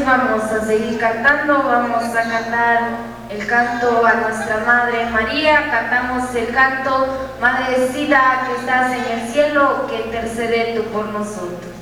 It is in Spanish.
Entonces vamos a seguir cantando, vamos a cantar el canto a nuestra Madre María, cantamos el canto Madrecita que estás en el cielo, que intercede tú por nosotros.